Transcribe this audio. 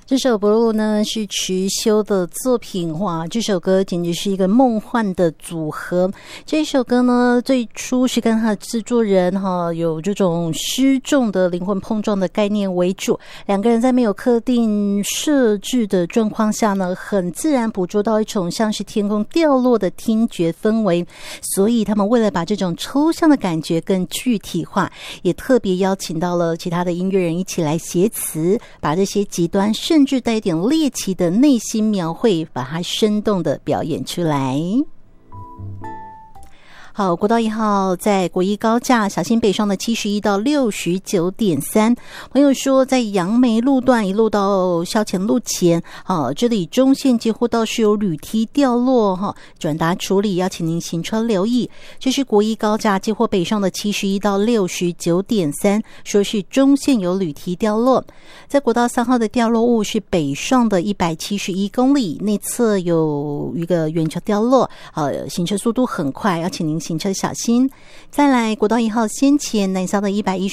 这首《Blue》呢是池修的作品，哇，这首歌简直是一个梦幻的组合。这首歌呢最初是跟他的制作人有这种失重的灵魂碰撞的概念为主，两个人在没有特定设置的状况下呢，很自然捕捉到一种像是天空掉落的听觉氛围，所以他们为了把这种抽象的感觉更具体化，也特别邀请到了其他的音乐人一起来写词，把这些极端甚至带一点猎奇的内心描绘，把它生动的表演出来。好，国道1号在国一高架小心北上的71到 69.3， 朋友说在杨梅路段一路到校前路前，这里中线几乎倒是有铝梯掉落，转达处理，要请您行车留意。这是国一高架接获北上的71到 69.3， 说是中线有铝梯掉落。在国道3号的掉落物是北上的171公里，内侧有一个圆球掉落，行车速度很快，要请您行车小心。再来国道1号先前南向的110